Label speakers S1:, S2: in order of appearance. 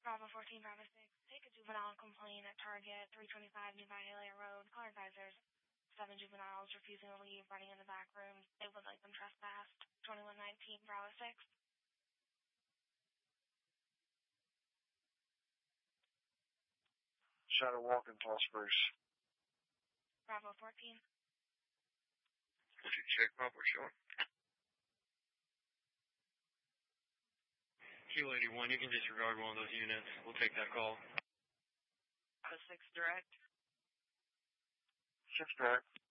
S1: Bravo 14, Bravo 6. Take a juvenile complaint at Target, 325 New Vidalia Road. Car advisors. 7 juveniles refusing to leave, running in the back room. They would like them trespassed. 2119, Bravo 6.
S2: Shadow walk in Tall Spruce.
S1: Bravo 14.
S2: Would you check Papa Sean?
S3: Kilo 81, you can disregard one of those units. We'll take that call.
S4: The 6 direct.
S2: 6 direct.